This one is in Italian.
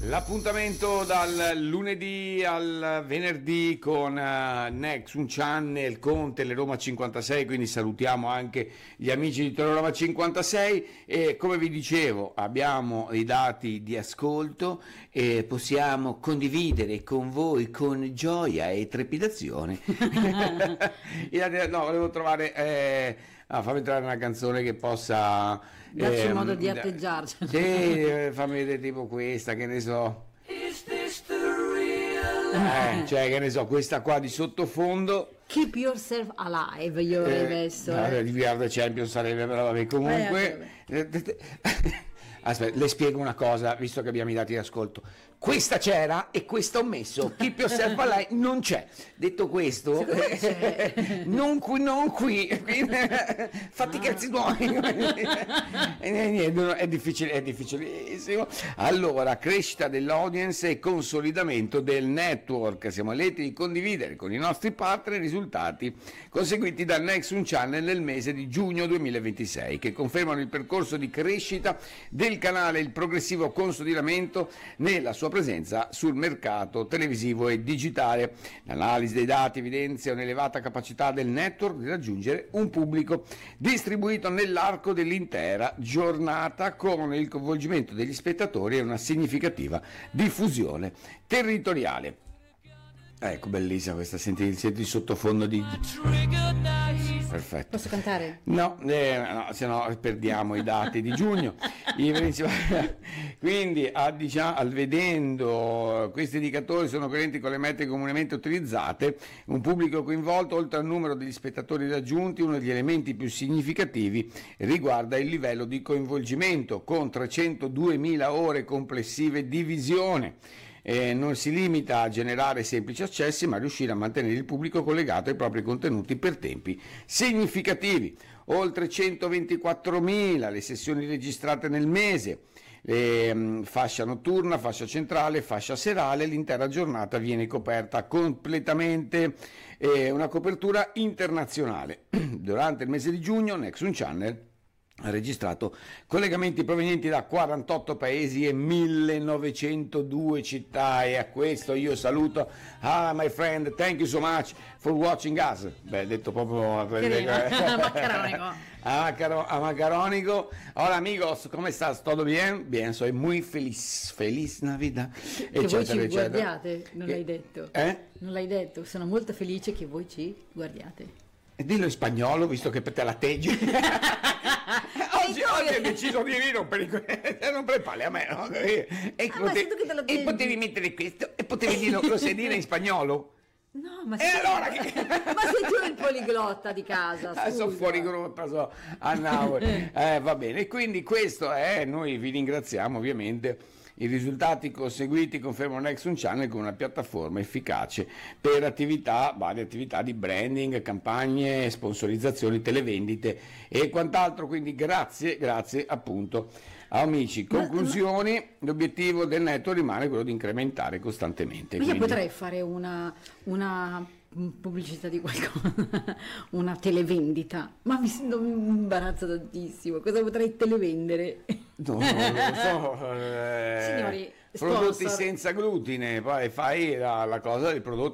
L'appuntamento dal lunedì al venerdì con Nexum Channel con Teleroma 56, quindi salutiamo anche gli amici di Teleroma 56 e come vi dicevo abbiamo i dati di ascolto e possiamo condividere con voi con gioia e trepidazione. No, volevo trovare... fammi trovare una canzone che possa darci modo di atteggiarci. Sì, fammi vedere tipo questa, che ne so. Is this the real Cioè, che ne so, questa qua di sottofondo. Keep Yourself Alive, io avrei messo. Di We Are the Champion sarebbe, però vabbè, comunque. Aspetta, le spiego una cosa, visto che abbiamo i dati di ascolto. Questa c'era e questa ho messo. Keep Yourself Alive non c'è. Detto questo, non qui. Fatti cazzi tuoi. È difficilissimo. Allora, crescita dell'audience e consolidamento del network. Siamo lieti di condividere con i nostri partner i risultati conseguiti dal Nexum Channel nel mese di giugno 2026, che confermano il percorso di crescita del canale, il progressivo consolidamento nella sua presenza sul mercato televisivo e digitale. L'analisi dei dati evidenzia un'elevata capacità del network di raggiungere un pubblico distribuito nell'arco dell'intera giornata, con il coinvolgimento degli spettatori e una significativa diffusione territoriale. Ecco, bellissima questa, senti il sottofondo di... Perfetto. Posso cantare? No, se no perdiamo i dati di giugno. Quindi, vedendo questi indicatori sono coerenti con le metriche comunemente utilizzate, un pubblico coinvolto, oltre al numero degli spettatori raggiunti, uno degli elementi più significativi riguarda il livello di coinvolgimento, con 302.000 ore complessive di visione. Non si limita a generare semplici accessi, ma a riuscire a mantenere il pubblico collegato ai propri contenuti per tempi significativi. Oltre 124.000 le sessioni registrate nel mese, fascia notturna, fascia centrale, fascia serale, l'intera giornata viene coperta completamente, una copertura internazionale. Durante il mese di giugno Nexum Channel ha registrato collegamenti provenienti da 48 paesi e 1902 città, e a questo io saluto my friend, thank you so much for watching us. Beh, detto proprio macaronico. Hola amigos, come estás? ¿Todo bien? Bien, soy muy feliz Navidad, che voi ci guardiate, non l'hai detto. Non l'hai detto, sono molto felice che voi ci guardiate. E dillo in spagnolo, visto che per te la teggi. Oggi hai deciso di rompere le palle a me, no? E potevi mettere questo e potevi dirlo, lo sai dire in spagnolo? No, ma allora ma sei tu il poliglotta di casa. Sono fuori grotta, va bene. E quindi questo è, noi vi ringraziamo ovviamente. I risultati conseguiti confermano Nexum Channel come una piattaforma efficace per varie attività di branding, campagne, sponsorizzazioni, televendite e quant'altro. Quindi grazie appunto amici. Conclusioni: l'obiettivo del network rimane quello di incrementare costantemente. Io potrei fare una pubblicità di qualcosa, una televendita, ma mi imbarazzo tantissimo. Cosa potrei televendere? No, non lo so. Signori, prodotti sponsor. senza glutine, poi fai la cosa dei prodotti